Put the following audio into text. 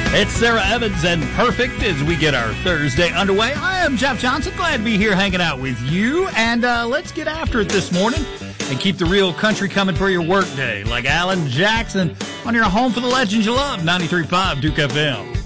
It's Sarah Evans and Perfect as we get our Thursday underway. I am Jeff Johnson. Glad to be here hanging out with you. And let's get after it this morning and keep the real country coming for your workday. Like Alan Jackson on your home for the legends you love, 93.5 Duke FM.